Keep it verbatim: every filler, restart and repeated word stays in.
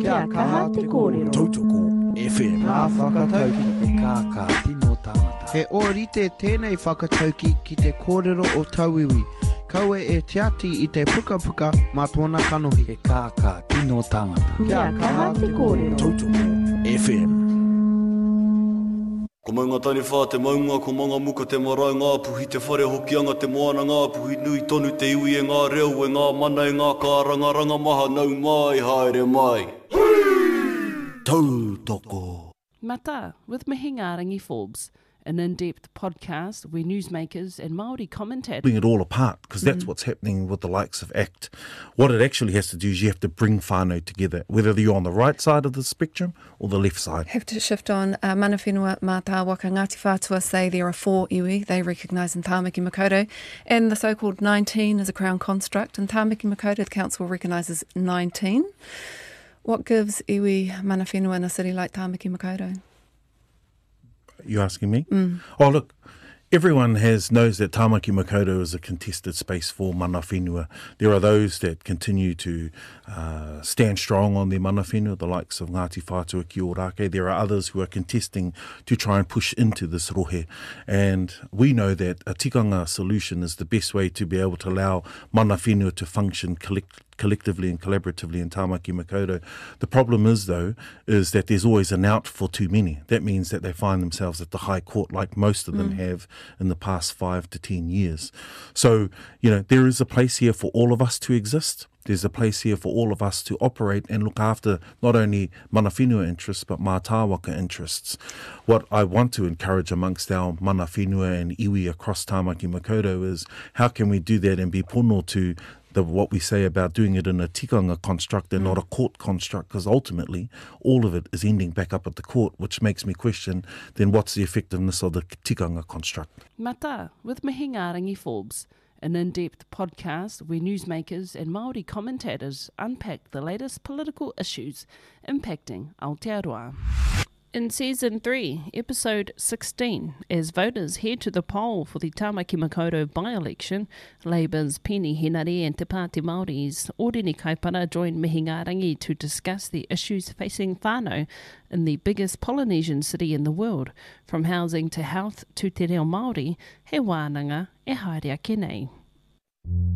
Kia kaha te kōrero. Tautoko F M. Nā whakatau ki te kākā tino tāngata. He ōrite tēnei whakatauki ki te kōrero o tauiwi. Kaue e te ati i te puka puka mā tōna kanohi. He kākā tino tāngata. Kia kaha te kōrero. Tautoko F M. Ko maunga tani whā te maunga, ko manga muka te marae ngā puhi, te whare hokianga te moana ngā puhi, nui tonu te iwi e ngā reo, e ngā mana e ngā kāranga, ranga maha nau mai, haere mai. Tautoko. Mata, with Mihingarangi Forbes, an in-depth podcast where newsmakers and Māori commentators bring it all apart, because that's mm. what's happening with the likes of ACT. What it actually has to do is you have to bring whānau together, whether you're on the right side of the spectrum or the left side. Have to shift on. Uh, Mana whenua mā tā waka Ngāti Whātua say there are four iwi they recognise in Tāmaki Makaurau, and the so-called nineteen is a crown construct, and Tāmaki Makaurau the council recognises nineteen. What gives iwi mana whenua in a city like Tāmaki Makaurau? You asking me? Mm. Oh, look, everyone has knows that Tāmaki Makaurau is a contested space for mana whenua. There are those that continue to uh, stand strong on their mana whenua, the likes of Ngāti Whātua ki Ōrākei. There are others who are contesting to try and push into this rohe. And we know that a tikanga solution is the best way to be able to allow mana whenua to function collectively. collectively and collaboratively in Tāmaki Makaurau. The problem is, though, is that there's always an out for too many. That means that they find themselves at the High Court like most of them mm. have in the past five to ten years. So, you know, there is a place here for all of us to exist. There's a place here for all of us to operate and look after not only mana whenua interests, but mā tāwaka interests. What I want to encourage amongst our mana whenua and iwi across Tāmaki Makaurau is how can we do that and be pono to the, what we say about doing it in a tikanga construct and mm. not a court construct, because ultimately all of it is ending back up at the court, which makes me question then what's the effectiveness of the tikanga construct. Mata, with Mihingarangi Forbes, an in-depth podcast where newsmakers and Māori commentators unpack the latest political issues impacting Aotearoa. In Season three, Episode sixteen, as voters head to the poll for the Tāmaki Makaurau by-election, Labour's Peni Henare and Te Pāti Māori's Oreni Kaipara joined Mihingarangi to discuss the issues facing whānau in the biggest Polynesian city in the world, from housing to health to te reo Māori, he wānanga e haere ake nei.